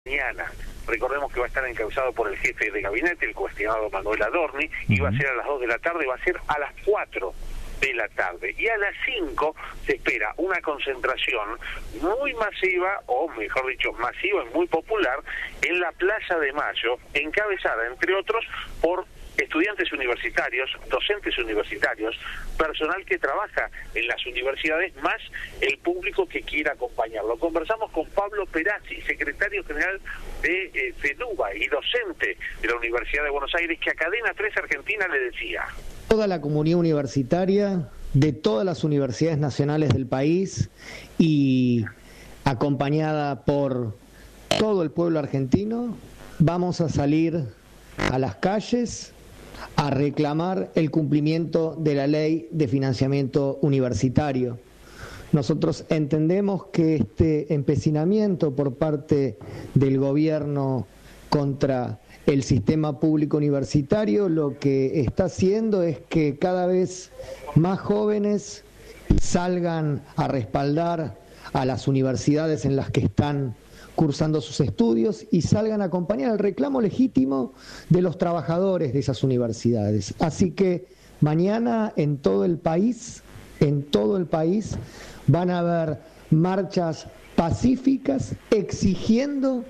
Mañana. Recordemos que va a estar encabezado por el jefe de gabinete, el cuestionado Manuel Adorni, y va a ser a las 2 de la tarde, va a ser a las 4 de la tarde. Y a las 5 se espera una concentración muy masiva, o mejor dicho, masiva y muy popular, en la Plaza de Mayo, encabezada, entre otros, por estudiantes universitarios, docentes universitarios, personal que trabaja en las universidades, más el público que quiera acompañarlo. Conversamos con Pablo Perazzi, secretario general de FEDUBA y docente de la Universidad de Buenos Aires, que a Cadena 3 Argentina le decía: toda la comunidad universitaria de todas las universidades nacionales del país y acompañada por todo el pueblo argentino, vamos a salir a las calles a reclamar el cumplimiento de la ley de financiamiento universitario. Nosotros entendemos que este empecinamiento por parte del gobierno contra el sistema público universitario lo que está haciendo es que cada vez más jóvenes salgan a respaldar a las universidades en las que están cursando sus estudios y salgan a acompañar el reclamo legítimo de los trabajadores de esas universidades. Así que mañana en todo el país van a haber marchas pacíficas exigiendo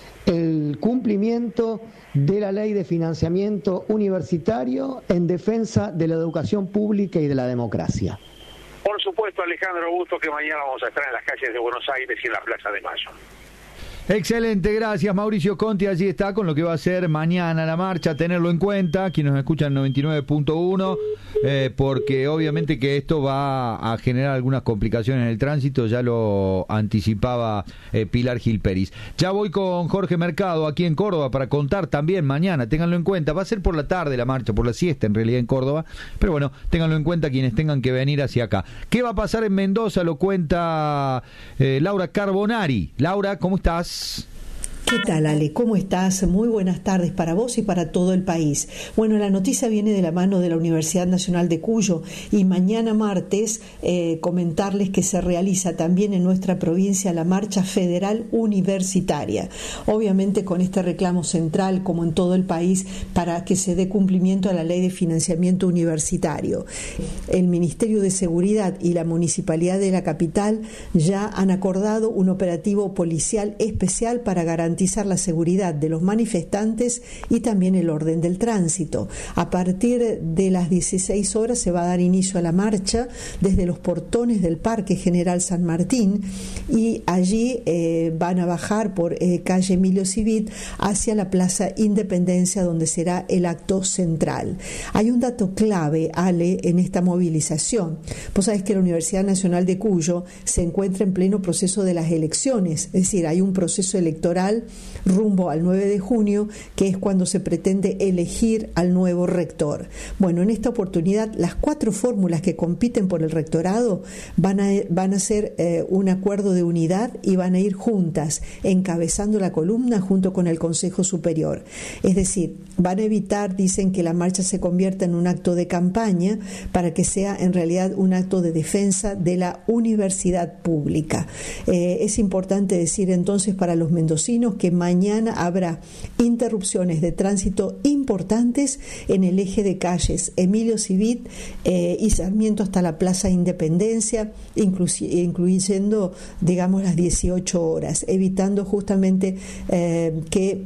el cumplimiento de la ley de financiamiento universitario en defensa de la educación pública y de la democracia. Por supuesto, Alejandro, gusto que mañana vamos a estar en las calles de Buenos Aires y en la Plaza de Mayo. Excelente, gracias Mauricio Conti, allí está con lo que va a ser mañana la marcha, tenerlo en cuenta, quienes nos escuchan 99.1, porque obviamente que esto va a generar algunas complicaciones en el tránsito, ya lo anticipaba Pilar Gil Peris. Ya voy con Jorge Mercado aquí en Córdoba para contar también mañana, ténganlo en cuenta, va a ser por la tarde la marcha, por la siesta en realidad en Córdoba, pero bueno, ténganlo en cuenta quienes tengan que venir hacia acá. ¿Qué va a pasar en Mendoza? Lo cuenta Laura Carbonari. Laura, ¿cómo estás? ¿Qué tal, Ale? ¿Cómo estás? Muy buenas tardes para vos y para todo el país. Bueno, la noticia viene de la mano de la Universidad Nacional de Cuyo y mañana martes comentarles que se realiza también en nuestra provincia la Marcha Federal Universitaria. Obviamente con este reclamo central, como en todo el país, para que se dé cumplimiento a la Ley de Financiamiento Universitario. El Ministerio de Seguridad y la Municipalidad de la capital ya han acordado un operativo policial especial para garantizar la seguridad de los manifestantes y también el orden del tránsito. A partir de las 16 horas se va a dar inicio a la marcha desde los portones del Parque General San Martín y allí van a bajar por calle Emilio Civit hacia la Plaza Independencia, donde será el acto central. Hay un dato clave, Ale, en esta movilización. Vos sabés que la Universidad Nacional de Cuyo se encuentra en pleno proceso de las elecciones, es decir, hay un proceso electoral rumbo al 9 de junio, que es cuando se pretende elegir al nuevo rector. Bueno, en esta oportunidad las 4 fórmulas que compiten por el rectorado van a hacer un acuerdo de unidad y van a ir juntas, encabezando la columna junto con el Consejo Superior. Es decir, van a evitar, dicen, que la marcha se convierta en un acto de campaña para que sea en realidad un acto de defensa de la universidad pública. Es importante decir entonces para los mendocinos que mañana habrá interrupciones de tránsito importantes en el eje de calles Emilio Civit y Sarmiento hasta la Plaza Independencia, incluyendo, digamos, las 18 horas, evitando justamente que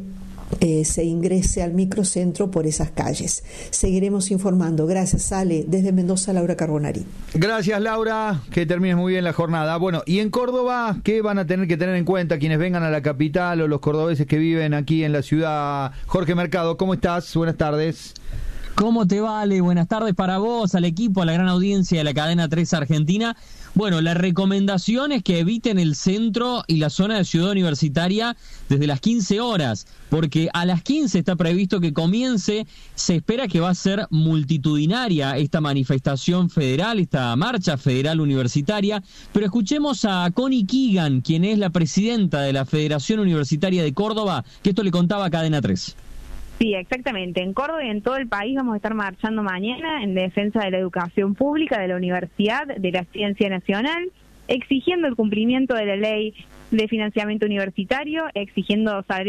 se ingrese al microcentro por esas calles. Seguiremos informando. Gracias, Ale. Desde Mendoza, Laura Carbonari. Gracias, Laura. Que termines muy bien la jornada. Bueno, y en Córdoba, ¿qué van a tener que tener en cuenta quienes vengan a la capital o los cordobeses que viven aquí en la ciudad? Jorge Mercado, ¿cómo estás? Buenas tardes. ¿Cómo te va, Ale? Buenas tardes para vos, al equipo, a la gran audiencia de la Cadena 3 Argentina. Bueno, la recomendación es que eviten el centro y la zona de Ciudad Universitaria desde las 15 horas, porque a las 15 está previsto que comience. Se espera que va a ser multitudinaria esta manifestación federal, esta marcha federal universitaria, pero escuchemos a Connie Keegan, quien es la presidenta de la Federación Universitaria de Córdoba, que esto le contaba a Cadena 3. Sí, exactamente. En Córdoba y en todo el país vamos a estar marchando mañana en defensa de la educación pública, de la universidad, de la ciencia nacional, exigiendo el cumplimiento de la ley de financiamiento universitario, exigiendo salarios